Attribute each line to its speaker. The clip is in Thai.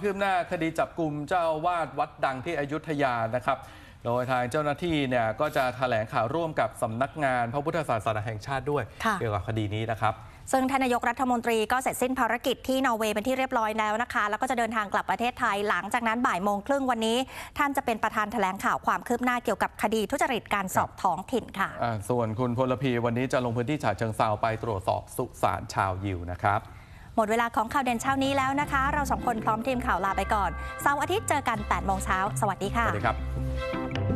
Speaker 1: คืบหน้าคดีจับกุมเจ้าอาวาสวัดดังที่อยุธยานะครับโดยทางเจ้าหน้าที่เนี่ยก็จะแถลงข่าวร่วมกับสำนักงานพระพุทธศาสนาแห่งชาติด้วยเกี่ยวกับคดีนี้นะครับ
Speaker 2: ซึ่งท่านนายกรัฐมนตรีก็เสร็จสิ้นภารกิจที่นอร์เวย์เป็นที่เรียบร้อยแล้วนะคะแล้วก็จะเดินทางกลับประเทศไทยหลังจากนั้นบ่ายโมงครึ่งวันนี้ท่านจะเป็นประธานแถลงข่าวความคืบหน้าเกี่ยวกับคดีทุจริตการสอบท้องถิ่นค่ะ
Speaker 1: ส่วนคุณพลพีวันนี้จะลงพื้นที่ฉะเชิงเทราไปตรวจสอบสุสานชาวยิวนะครับ
Speaker 2: หมดเวลาของข่าวเด่นเช้านี้แล้วนะคะเราสองคนพร้อมทีมข่าวลาไปก่อนเสาร์อาทิตย์เจอกัน 8 โมงเช้าสวัสดีค่ะ
Speaker 1: สวัสดีครับ